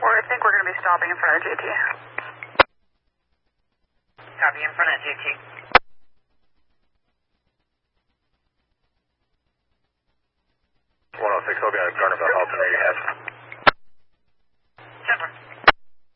I think we're going to be stopping in front of GT. Copy, in front of GT. 106, I'll be at Garnerville Health, and there you have. 7.